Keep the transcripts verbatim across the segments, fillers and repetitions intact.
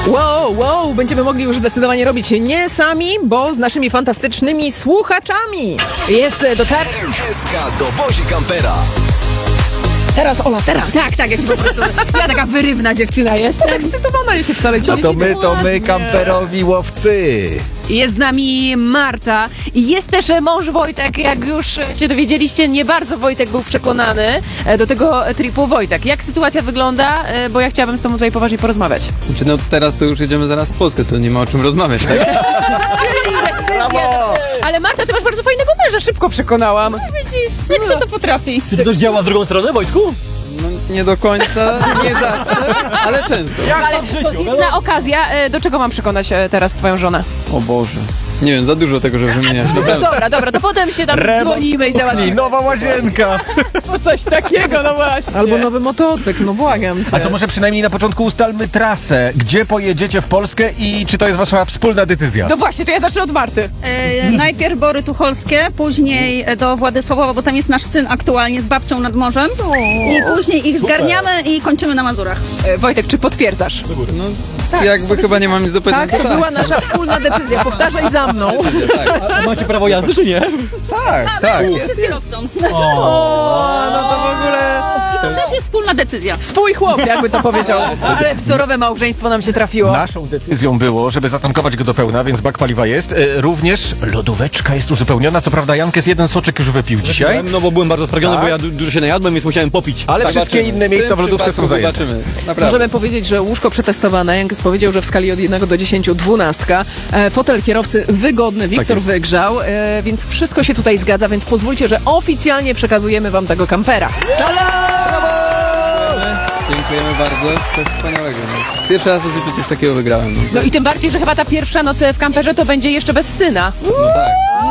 Wow, wow, będziemy mogli już zdecydowanie robić nie sami, bo z naszymi fantastycznymi słuchaczami. Jest dotar... S K dowozi kampera. Teraz, Ola, teraz. Tak, tak, ja się po prostu... Ja taka wyrywna dziewczyna jestem. Podekscytowana ja się wcale A to my, to my, kamperowi łowcy. Jest z nami Marta i jest też mąż Wojtek. Jak już się dowiedzieliście, nie bardzo Wojtek był przekonany do tego tripu. Wojtek, jak sytuacja wygląda? Bo ja chciałabym z tobą tutaj poważnie porozmawiać. Znaczy, no teraz to już jedziemy zaraz w Polskę, to nie ma o czym rozmawiać, tak? Decyzja. Ale Marta, ty masz bardzo fajnego męża, szybko przekonałam. No widzisz, jak kto to potrafi. Czy to też działa w drugą stronę, Wojtku? No nie do końca, nie zawsze, ale często. Ale na okazja, do czego mam przekonać teraz twoją żonę? O Boże. Nie wiem, za dużo tego, żeby wymieniać. No dobra, dobra, to potem się tam dzwonimy i załatwimy. Nowa łazienka. O coś takiego, no właśnie. Albo nowy motocykl, no błagam cię. A to może przynajmniej na początku ustalmy trasę. Gdzie pojedziecie w Polskę i czy to jest wasza wspólna decyzja? No właśnie, to ja zacznę od Marty. E, najpierw Bory Tucholskie, później do Władysławowa, bo tam jest nasz syn aktualnie z babcią nad morzem. I później ich zgarniamy i kończymy na Mazurach. E, Wojtek, czy potwierdzasz? No, tak. Jakby chyba nie mam nic do Tak, powiedzenia. to była nasza wspólna decyzja. Powtarzaj za mną. A macie prawo jazdy, czy nie? Tak, tak. Z kierowcą. O, no to w ogóle... I to też jest wspólna decyzja. Swój chłop, jakby to powiedział. Ale wzorowe małżeństwo nam się trafiło. Naszą decyzją było, żeby zatankować go do pełna, więc bak paliwa jest. E, również lodóweczka jest uzupełniona. Co prawda Jankes jeden soczek już wypił dzisiaj. No bo byłem bardzo sprawiony, Tak. bo ja du- dużo się najadłem, więc musiałem popić. Ale Tak, wszystkie zobaczymy. inne miejsca w tym lodówce są przypadku zajęte. Zobaczymy, naprawdę. Możemy powiedzieć, że łóżko przetestowane. Jankes powiedział, że w skali od jednego do dziesięciu dwunastka. E, fotel kierowcy wygodny, Wiktor jest. wygrzał, e, więc wszystko się tutaj zgadza, więc pozwólcie, że oficjalnie przekazujemy wam tego kampera. Dziękujemy bardzo, coś wspaniałego. No. Pierwszy raz w życiu coś takiego wygrałem. No, No i tym bardziej, że chyba ta pierwsza noc w kamperze to będzie jeszcze bez syna. no tak.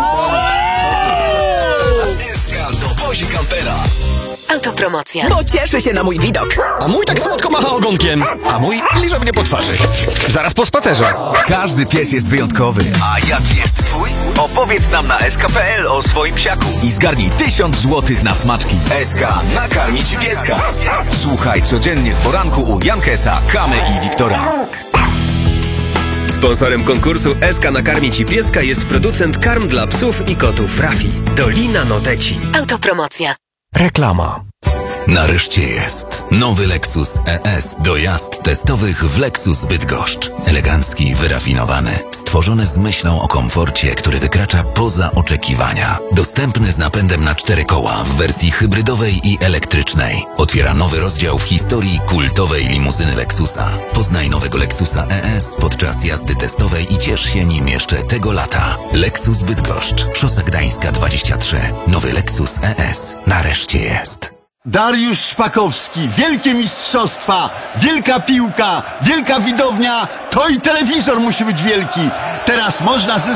S K dowozi kampera. Autopromocja. Bo cieszy się na mój widok. A mój tak słodko macha ogonkiem. A mój liże mnie po twarzy. Zaraz po spacerze. Każdy pies jest wyjątkowy. A jaki jest twój? Opowiedz nam na S K kropka P L o swoim psiaku. I zgarnij tysiąc złotych na smaczki. S K nakarmi ci pieska. Słuchaj codziennie w poranku u Jankesa, Kamy i Wiktora. Sponsorem konkursu S K nakarmi ci pieska jest producent karm dla psów i kotów Rafi. Dolina Noteci. Autopromocja. Reklama. Nareszcie jest nowy Lexus E S do jazd testowych w Lexus Bydgoszcz. Elegancki, wyrafinowany, stworzony z myślą o komforcie, który wykracza poza oczekiwania. Dostępny z napędem na cztery koła w wersji hybrydowej i elektrycznej. Otwiera nowy rozdział w historii kultowej limuzyny Lexusa. Poznaj nowego Lexusa E S podczas jazdy testowej i ciesz się nim jeszcze tego lata. Lexus Bydgoszcz, Szosa Gdańska dwadzieścia trzy. Nowy Lexus E S nareszcie jest. Dariusz Szpakowski, wielkie mistrzostwa, wielka piłka, wielka widownia, to i telewizor musi być wielki. Teraz można zyskać